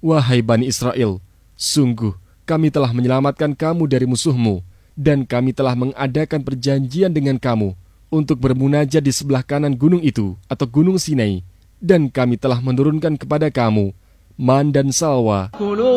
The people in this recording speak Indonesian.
Wahai Bani Israel, sungguh kami telah menyelamatkan kamu dari musuhmu, dan kami telah mengadakan perjanjian dengan kamu untuk bermunajat di sebelah kanan gunung itu atau gunung Sinai, dan kami telah menurunkan kepada kamu man dan salwa.